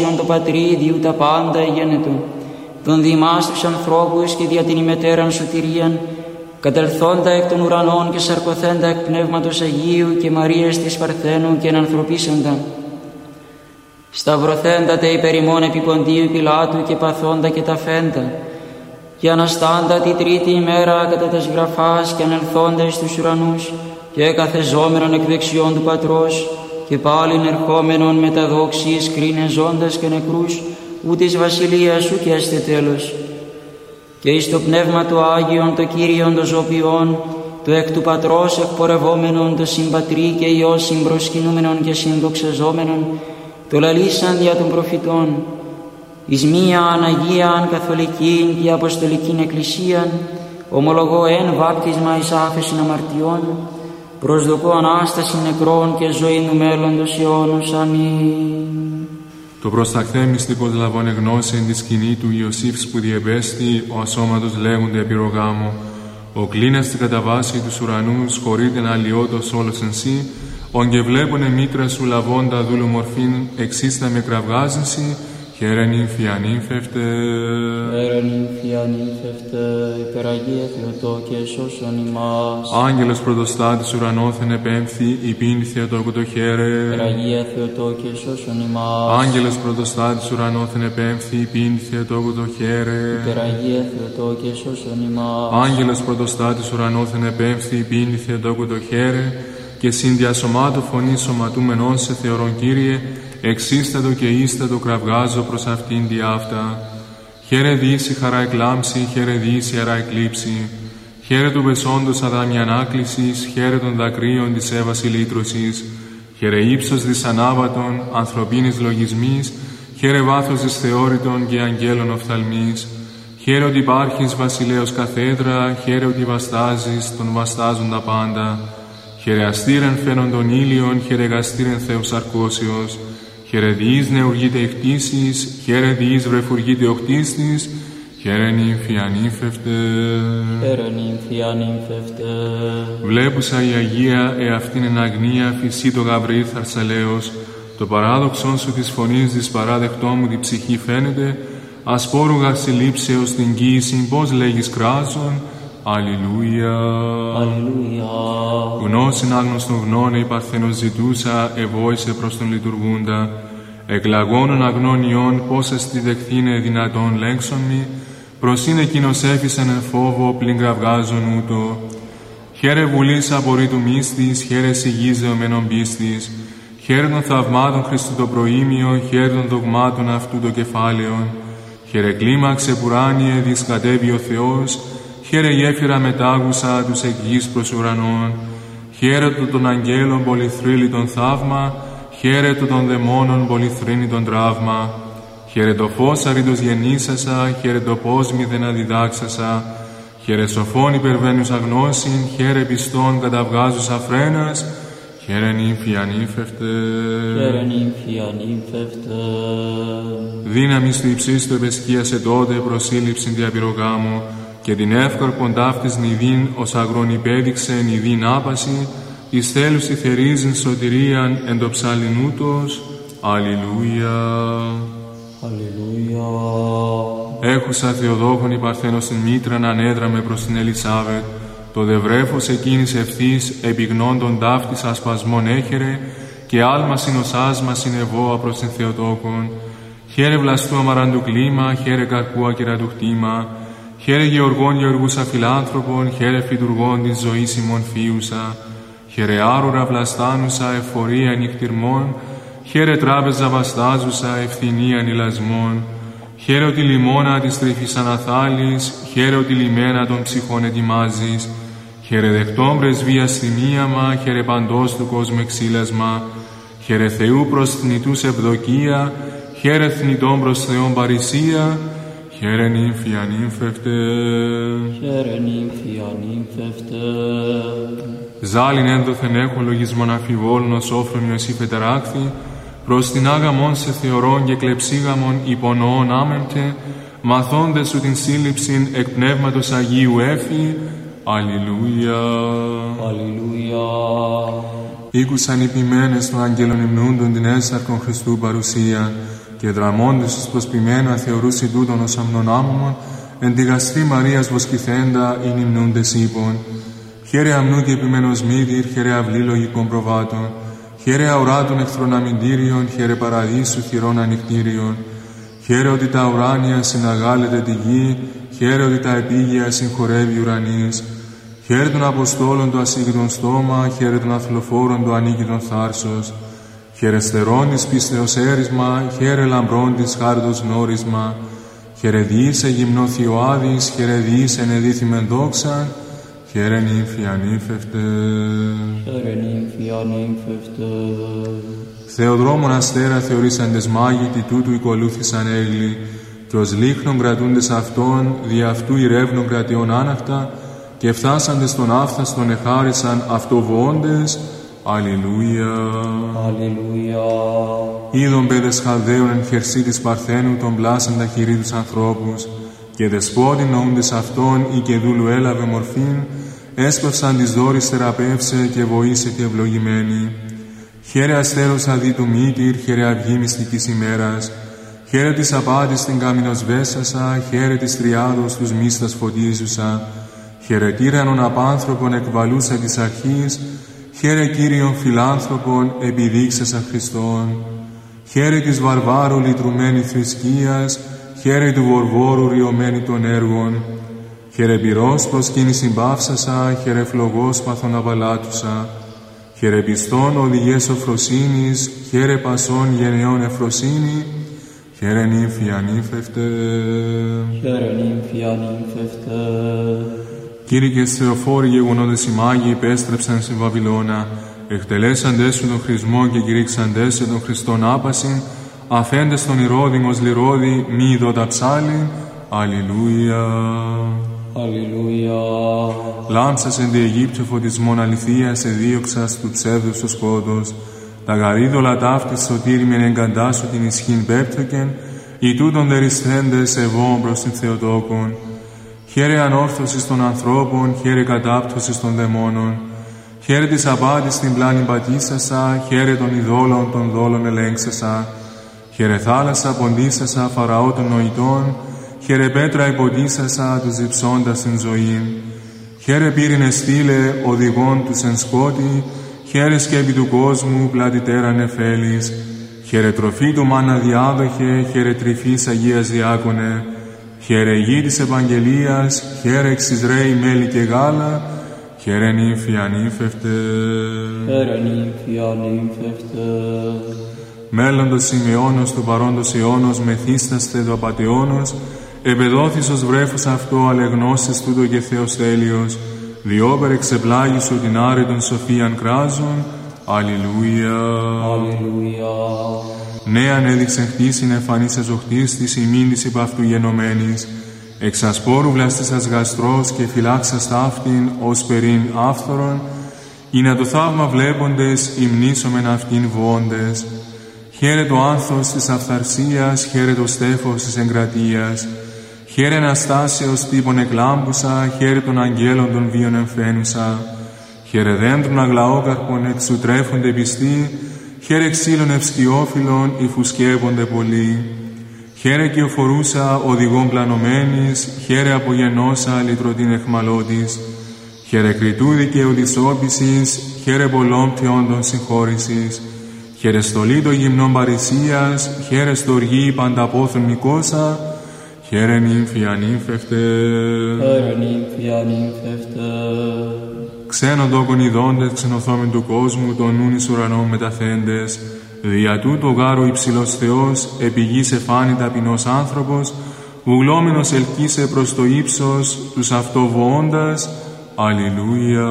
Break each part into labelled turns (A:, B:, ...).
A: το Πατρίδιου τα πάντα εγένετο, τον διημάς τους ανθρώπους και δια την ημετέραν σωτηρίαν, κατελθόντα εκ των ουρανών και σαρκωθέντα εκ Πνεύματος Αγίου και Μαρίας της Παρθένου και ενανθρωπίσαντα. Σταυρωθέντα τε υπέρ ημών επί Ποντίου Πιλάτου και παθόντα και ταφέντα, και αναστάντα τη τρίτη ημέρα κατά τας γραφάς και ανελθόντα εις τους ουρανούς και καθεζόμενον εκ δεξιών του Πατρός και πάλιν ερχόμενον με τα δόξης κρίνε ζώντας και νεκρούς, ου της βασιλείας σου και έστε τέλος. Και εις το Πνεύμα του Άγιον το Κύριον το ζωπιών, το εκ του Πατρός εκπορευόμενον, το συμπατρί και Υιός συμπροσκυνούμενον και συνδοξαζόμενον, το λαλήσαν δια των προφητών, εις μίαν Αγίαν Καθολικήν και Αποστολικήν Εκκλησίαν, ομολογώ εν βάπτισμα εις άφεσιν αμαρτιών, προσδοκώ Ανάσταση νεκρών και ζωή του μέλλοντος αιώνος. Αμήν.
B: Το προσταχθέ μυστικός λαβώνε γνώση εν τη σκηνή του Ιωσήφ που διεπέστη, ο ασώματος λέγονται επιρρογάμο. Ο κλίνας στην καταβάση τους ουρανούς χωρείται να αλλοιώτος όλος εν σύ, ον και βλέπουνε μήτρα σου λαβώντα δούλου μορφήν, εξίστα με κραυγάζεσι, χαίρε νύμφη ανύμφευτε.
A: Χαίρε νύμφη ανύμφευτε, υπεραγία Θεοτόκε σώσον ημάς.
B: Άγγελος πρωτοστάτης ουρανόθεν επέμφθη, υπήν Θεοτόκου το χαίρε.
A: Υπεραγία Θεοτόκε σώσον ημάς.
B: Άγγελος πρωτοστάτης ουρανόθεν επέμφθη, υπήν Θεοτόκου το χαίρε.
A: Υπεραγία Θεοτόκε σώσον ημάς.
B: Άγγελος πρωτοστάτης ουρανόθεν επέμφθη, υπήν Θεοτόκου το χαίρε. Και συνδιασωμάτου φωνή σωματούμενον σε θεωρον Κύριε, εξίστατο και ίστατο κραυγάζω προς αυτήν τη αυτά. Χαίρε δύση χαρά εκλάμψη, χαίρε δύση αρά εκλείψη. Χαίρε του πεσόντος αδάμι ανάκλησης, χαίρε των δακρύων της έβαση λύτρωσης. Χαίρε ύψος δυσανάβατον, ανθρωπίνης λογισμής, χαίρε βάθος της θεώρητων και αγγέλων οφθαλμής. Χαίρε ότι υπάρχεις βασιλέως καθέδρα, χαίρε ότι βαστάζεις τον βαστάζουν τα πάντα. Χαίρε αστήρεν φαίνον των ήλιων, χαίρε γαστήρεν Θεός αρκώσεως. Χαίρε διείς νεουργείται η χτίσης, χαίρε διείς βρεφουργείται ο χτίστης, χαίρε νύμφη ανύμφευτε.
A: Χαίρε νύμφη ανύμφευτε.
B: Βλέπουσα η Αγία εαυτήν εν αγνία φυσί το Γαβριήλ θαρσαλέως, το παράδοξον σου της φωνής της παράδεκτό μου τη ψυχή φαίνεται, ασπόρουγα συλλήψεως την κοίηση πώς λέγεις κράζον. Αλληλούια.
A: Αλληλούια.
B: Γνώσιν άγνωστον γνώνε η Παρθένος ζητούσα, ευόησε προς τον λειτουργούντα. Εκλαγώνων αγνών ιών, πώς εστι δεχθήνε δυνατόν λέξον μη, προς είναι εκείνος έφυσεν εν φόβο, πλην κραυγάζον ούτω. Χαίρε βουλής απορρίτου μίστης, χαίρε σιγίζεωμένων πίστης. Χαίρε των θαυμάτων Χριστού το προήμιο, χαίρε των δογμάτων αυτού το κεφάλαιον. Χαίρε κλίμαξε πουράνιε, δισκατεύει ο Θεός. Χαίρε γέφυρα μετάγουσα τους εκ γης προς ουρανών. Χαίρε του των αγγέλων πολυθρύλιτον θαύμα. Χαίρε του των δαιμόνων πολυθρύνητον τραύμα. Χαίρε το φως αρήτως γεννήσασα. Χαίρε το πώς μηδεν αδιδάξασα. Χαίρε σοφών υπερβαίνους αγνώσιν. Χαίρε πιστών καταβγάζουσα φρένας. Χαίρε νύμφη ανύμφευτε.
A: Χαίρε νύμφη ανύμφευτε.
B: Δύναμις του υψίστου επεσκίασε τότε προσήλυψην διαπυρογάμου. Και την εύκαρπον ταύτης νηδίν ως αγρόν υπέδειξε νηδίν άπαση, εις θέλους η θερίζειν σωτηρίαν εν το ψαλινούτος. Αλληλούια.
A: Αλληλούια.
B: Έχουσα Θεοδόκον η Παρθένος την μήτραν ανέδραμε προς την Ελισάβετ, το δευρέφος εκείνης ευθύς επιγνώντων ταύτης ασπασμών έχερε, και άλμα συνοσάσμα συνεβόα προς την Θεοτόκον. Χαίρε βλαστού αμαραντου κλίμα, χαίρε καρπού ακυράτου χτήμα. Χαίρε γεωργών γεωργούσα φιλάνθρωπων, χαίρε φυτουργών της ζωής ημών φίουσα. Χαίρε άρωρα βλαστάνουσα, εφορία νυχτυρμών, χαίρε τράπεζα βαστάζουσα, ευθυνία ανηλασμών. Χαίρε ότι λιμώνα της τρυφής αναθάλης, χαίρε ότι λιμένα των ψυχών ετοιμάζεις. Χαίρε δεχτών πρεσβείας θυμίαμα, χαίρε παντός του κόσμου εξήλασμα. Χαίρε Θεού προς θνητούς ευδοκία, χαίρε θνητών προς Θεόν παρησία. Χαίρε νύμφη ανύμφευτε.
A: Χαίρε νύμφη ανύμφευτε.
B: Ζάλιν ένδοθεν έχω λογισμόν αμφιβόλων ως όφρομιος ή φετεράκθη, προς την άγαμον σε θεωρών και κλεψίγαμον υπονοών άμεμπτε, μαθώντες σου την σύλληψην εκ πνεύματος Αγίου έφη. Αλληλούια.
A: Αλληλούια.
B: Ήκουσαν οι ποιμένες των αγγέλων υμνούντων την έσαρκον Χριστού παρουσία, και δραμώντες τους προσποιημένα θεωρούσι τούτον ως αμνονάμωμον, εν τη γαστρή Μαρίας βοσκηθέντα ή νυμνούντες ύπων. Χαίρε αμνού και επιμένος μύδυρ, χαίρε αυλή λογικών προβάτων, χαίρε αουράτων εχθροναμυντήριων, χαίρε παραδείσου χειρών ανοιχτήριων. Χαίρε ότι τα ουράνια συναγάλετε τη γη, χαίρε ότι τα επίγεια συγχωρεύει ουρανής. Χαίρε των Αποστόλων το ασύγκριτον στόμα, χαίρε των αθλοφόρων το ανίκητον θάρσος. Χαίρε στερών της πίστεως έρισμα, χαίρε λαμπρών της χάριτος γνώρισμα. Χαίρε διήσε γυμνό Θειοάδης, χαίρε διήσε ενεδίθημεν δόξαν, χαίρε νύμφη ανήφευτε.
A: Χαίρε νύμφη ανήφευτε.
B: Θεοδρόμων αστέρα θεωρήσαντες μάγοι, τι τούτου οικολούθησαν έγλοι, και ως λίχνον κρατούντες αυτών, δι' αυτού ηρεύνων κρατιών άναχτα, και φτάσαντες τον άφθαστον εχάρισαν αυτοβοώντες. Αλληλούια.
A: Αλληλούια.
B: Είδον παιδες Χαλδαίων εν χερσί της Παρθένου τον πλάσαν τα χειρί τους ανθρώπους, και δεσπότην νοούντες αυτών ή και δούλου έλαβε μορφήν, έσπευσαν της δόρης θεραπεύσε και βοήσε και ευλογημένη. Χαίρε αστέρος αδί του μύτηρ, χαίρε αυγή μυστικής ημέρας, χαίρε της απάτης την κάμινος βέσασα, χαίρε της τριάδος τους μίστας φωτίζουσα, χαίρε τύρανον απάνθρωπον εκβαλούσα της αρχής, χαίρε Κύριον φιλάνθρωπον επιδείξασα Χριστόν. Χαίρε της βαρβάρου λυτρουμένη θρησκείας, χαίρε του βορβόρου ριωμένη των έργων. Χαίρε πυρός προσκύνη συμπαύσασα, χαίρε φλογός παθον απαλάτουσα. Χαίρε πιστών οδηγές οφροσύνης, χαίρε πασών γενεών εφροσύνη, χαίρε νύμφη ανήφευτε.
A: Χαίρε νύμφη ανήφευτε.
B: Κήρυκες θεοφόροι γεγονότες οι μάγοι υπέστρεψαν στη Βαβυλώνα, εκτελέσαντες σου τον χρησμό και κηρύξαντες σε τον Χριστόν άπασιν, αφέντες τον Ηρώδην ως λιρόδη, μη ειδώτα ψάλιν. Αλληλούια.
A: Αλληλούια.
B: Λάμψας εν τη Αιγύπτιο φωτισμόν αληθείας εδίωξας του ψεύδους το σκότος, τα γαρίδωλα ταύτης σωτήριμεν εγκαντάσου την ισχύν πέπτωκεν, οι τούτον δερισθέντες ευών προς την Θεοτόκον. Χαίρε ανόρθωσης των ανθρώπων, χαίρε κατάπτωσης των δαιμόνων. Χαίρε της απάτης την πλάνη πατήσασα, χαίρε των ειδόλων των δόλων ελέγξασα. Χαίρε θάλασσα ποντίσασα, φαραώ των νοητών, χαίρε πέτρα υποντίσασα, τους διψώντας την ζωήν. Χαίρε πύρινε στήλε, οδηγών τους εν σκότη, χαίρε σκέπη του κόσμου, πλάτη τέραν εφέλης. Χαίρε τροφή του μάνα διάδοχε, χαίρε τρυφής Αγίας Διάκονε. Χαίρε γη της Ευαγγελίας, χαίρε εξ Ισραήλ μέλι και γάλα, χαίρε νύμφη ανήφευτε.
A: Χαίρε νύμφη ανήφευτε.
B: Μέλλοντος Σιμεώνος του παρόντος αιώνος μεθύσταστε το απατεώνος, επεδόθης ως βρέφος αυτό αλεγνώσεις τούτο και Θεός τέλειος, διόπερ εξεπλάγησου την άρετον σοφίαν κράζων. Αλληλούια.
A: Αλληλούια.
B: Νέαν έδειξε χτίσιν εμφανής εζοχτής της ημίν της υπ' αυτού γενομένης, εξ ασπόρου βλαστήσας γαστρός και φυλάξας ταύτην ως περίν άφθορον, ή να το θαύμα βλέποντες υμνήσομεν αυτήν βοώντες. Χαίρε το άνθος της αυθαρσίας, χαίρε το στέφος της εγκρατείας, χαίρε αναστάσεως τύπων εκλάμπουσα, χαίρε των αγγέλων των βίων εμφαίνουσα, χαίρε δέντρων αγλαόκαρπων εξου τρέφονται πιστοί, χαίρε ξύλων ευσκιόφυλλων υφουσκεύονται πολλοί. Χαίρε κυοφορούσα οδηγών πλανωμένης, χαίρε απογενώσα λυτρωτήν εχμαλώτης. Χαίρε κριτού δικαιούδης όπισης, χαίρε πολλών πτιόντων συγχώρησης. Χαίρε στολή των γυμνών παρησίας, χαίρε στοργή πανταπόθων Νικόσα, χαίρε νύμφη ανήφευτε.
A: Χαίρε νύμφη ανήφευτε.
B: Ξένον τόκον ειδώντες ξενοθόμεν του κόσμου, των νουν εις ουρανών μεταθέντες. Δια τούτο γάρου υψηλός Θεός, επί γης εφάνη ταπεινός άνθρωπος, βουλόμενος ελκύσε προς το ύψος, τους αυτοβοώντας. Αλληλούια.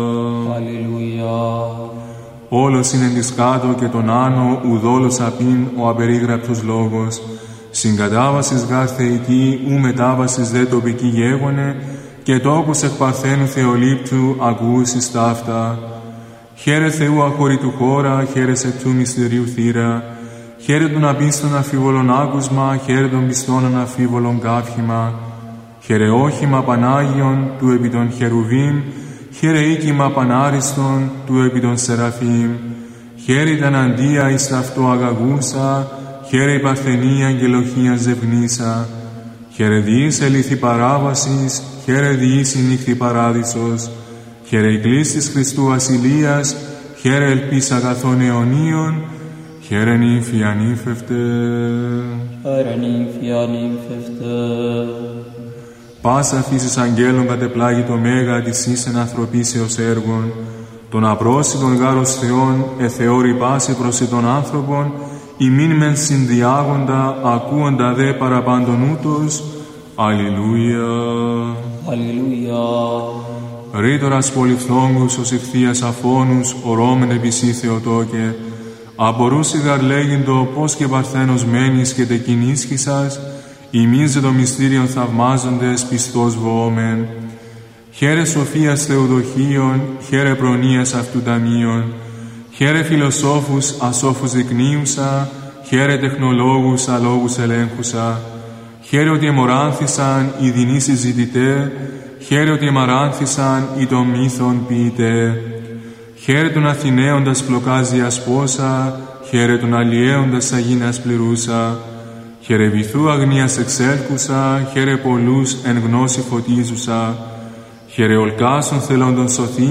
A: Αλληλούια.
B: Όλος είναι της κάτω και τον άνω, ουδόλος απειν ο απερίγραπτος λόγος. Συγκατάβασης γάρ θεϊκή, ου μετάβασης δε τοπική γέγονε, και τόκους εκ Παρθένου Θεολήπτου ακούσεις ταύτα. Χαίρε Θεού αχωρητού χώρα, χαίρε σε του μυστηρίου θύρα, χαίρε των απίστων αφίβολων άκουσμα, χαίρε των πιστών αναφίβολων κάφημα, χαίρε όχημα Πανάγιον του επί των χερουβίμ, χαίρε οίκημα Πανάριστον του επί των Σεραφείμ, χαίρε τα αντία εις ταυτό αγαγούσα, χαίρε η Παρθενία αγγελοχία ζευγνήσα, χαίρε διείς ελήθη παράβασης, χαίρε διείς η νύχτη παράδεισος, χαίρε η κλής της Χριστού ασυλίας, χαίρε ελπίς αγαθών αιωνίων, χαίρε νύμφη ανύμφευτε.
A: Χαίρε νύμφη ανύμφευτε.
B: Πάσα φύσης αγγέλων κατεπλάγει το μέγα της ίσεν ανθρωπίσεως έργων, τον απρόσιτον γάρος Θεόν εθεώρη πάση προς των άνθρωπον, ημίν μεν συνδιάγοντα, ακούοντα δε παραπάντων ούτως. Αλληλούια.
A: Αλληλούια.
B: Ρήτορας πολυφθόγκους ως ηχθείας αφώνους, ορώμεν επισή Θεοτόκε, απορούσι γαρλέγιντο πώς και παρθένος μένεις και τεκινίσχυσας, ημείς δε το μυστήριον θαυμάζοντες πιστός βοόμεν. Χαίρε σοφίας Θεοδοχίων, χαίρε προνοίας αυτού ταμείων, χαίρε φιλοσόφους ασόφους δεικνύουσα, χαίρε τεχνολόγους αλόγους ελέγχουσα, χαίρε ότι εμοράνθησαν οι δεινοί συζητητέ, χαίρε ότι εμαράνθησαν οι των μύθων ποιητέ. Χαίρε τον Αθηναίοντας πλοκάς διασπόσα, χαίρε τον αλλιέοντας αγίνας πληρούσα, χαίρε βυθού αγνίας εξέλκουσα, χαίρε πολλούς εν γνώση φωτίζουσα, χαίρε ολκάσων θελόντων σωθεί,